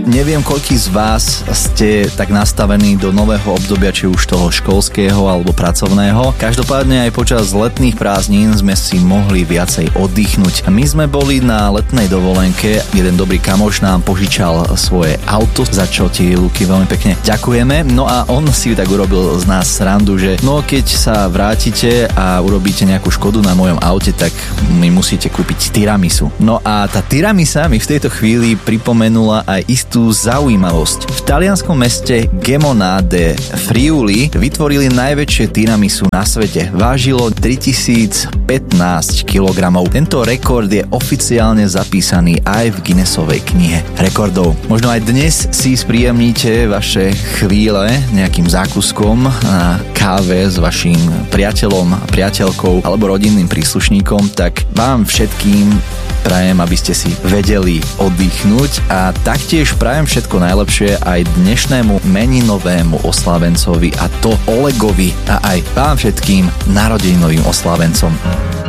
Neviem, koľký z vás ste tak nastavení do nového obdobia, či už toho školského alebo pracovného. Každopádne aj počas letných prázdnin sme si mohli viacej oddychnúť. My sme boli na letnej dovolenke, jeden dobrý kamoš nám požičal svoje auto, za čo ti, Luky, veľmi pekne ďakujeme. No a on si tak urobil z nás srandu, že no keď sa vrátite a urobíte nejakú škodu na mojom aute, tak mi musíte kúpiť tiramisu. No a tá tiramisa mi v tejto chvíli pripomenula aj istú zaujímavosť. V talianskom meste Gemona de Friuli vytvorili najväčšie tiramisu na svete. Vážilo 3015 kg. Tento rekord je oficiálne zapísaný aj v Guinnessovej knihe rekordov. Možno aj dnes si spríjemníte vaše chvíle nejakým zákuskom na káve s vaším priateľom, priateľkou alebo rodinným príslušníkom, tak vám všetkým prajem, aby ste si vedeli oddychnúť a taktiež prajem všetko najlepšie aj dnešnému meninovému oslávencovi, a to Olegovi, a aj vám všetkým narodeninovým oslávencom.